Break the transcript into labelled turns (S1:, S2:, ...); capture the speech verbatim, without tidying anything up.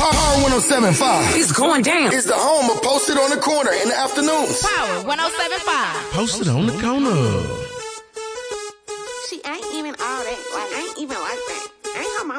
S1: Power one oh seven point five.
S2: It's going down.
S1: It's the home of Posted on the Corner in the afternoons.
S3: Power one oh seven point five.
S4: Posted on the Corner.
S5: See, I ain't even all that. Like, I ain't even like that. I ain't how my